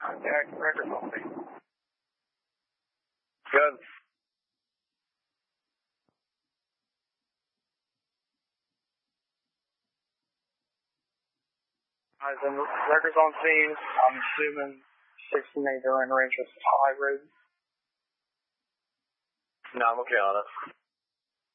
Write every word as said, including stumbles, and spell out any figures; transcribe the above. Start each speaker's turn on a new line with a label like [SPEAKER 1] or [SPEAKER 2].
[SPEAKER 1] Contact record on scene.
[SPEAKER 2] Good.
[SPEAKER 1] Alright, then records on scene. I'm assuming sixteen eight during range is high road.
[SPEAKER 2] No, I'm okay on it.